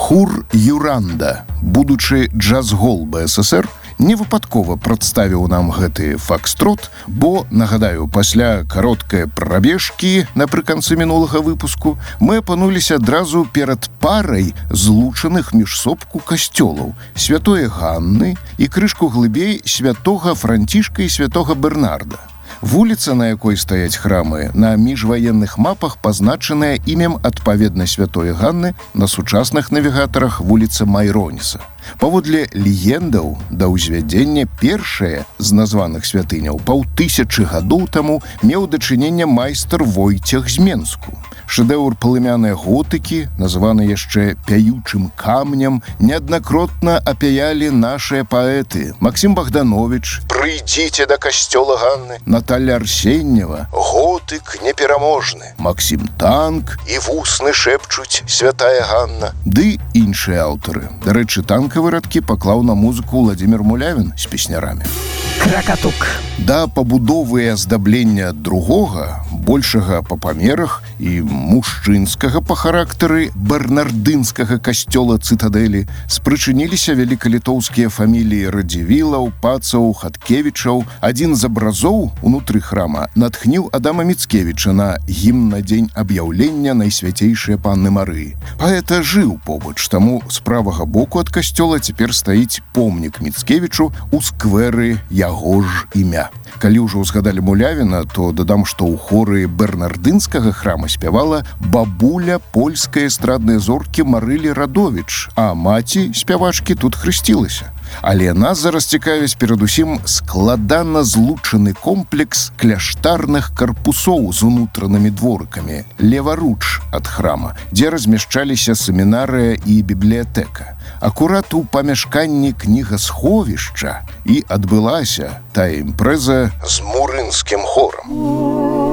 Хур Юранда, будучы джаз-гол БССР, невыпадкова прадставіў нам гэты факстрот, бо, нагадаю, пасля кароткай прабежкі напрыканцы мінулага выпуску мы апынуліся адразу перад парай злучаных між сопку касцёлаў святой Ганны і крышку глыбей святога Францішка і святога Бернарда. Вуліца, на якой стаяць храмы, на міжваенных мапах пазначаная імем адпаведна святой Ганны, на сучасных навігатарах вуліца Майроніса. Паводле легендаў, да ўзвядзення першае з названых святыняў паўтысячы гадоў таму меў дачыненне майстар Войцех з Менску. Шэдэўр палымянай готыкі, названы яшчэ пяючым камнем, неаднакротна апяялі нашыя паэты Максім Богданович, «Прыйдзіце да касцёла Ганны», Наталья Арсеньева, «Готык непераможны», Максім Танк і «Вусны шэпчуць святая Ганна», ды іншыя аўтары. Дарэчы, танкавы радкі паклаў на музыку Владимир Мулявін з песнярамі. Кракатук. Да пабудовы і аздаблення другога, большага па памерах і мужчынскага па характары бернардынскага касцёла цытадэлі спрычыніліся велікалітоўскія фаміліі Радзівілаў, Пацаў, Хаткевічаў. Адзін з абразоў унутры храма натхніў Адама Міцкевіча на гімн на дзень аб'яўлення Найсвяцейшай Панны Марыі. Паэта жыў побач, таму з правага боку ад касцёла цяпер стаіць помнік Міцкевічу ў сквэры яго ж імя. Калі ўжо ўзгадалі Мулявіна, то дадам, што ў хоры бернардынскага храма спявала бабуля польскай эстраднай зоркі Марылі Радовіч, а маці спявачкі тут хрысцілася. Але нас зараз цікавіць перадусім складана злучаны комплекс кляштарных карпусоў з унутранымі дворыкамі, леваруч ад храма, дзе размяшчаліся семінарыя і бібліятэка. Акурат у памяшканні кнігасховішча і адбылася тая імпрэза з мурынскім хорам.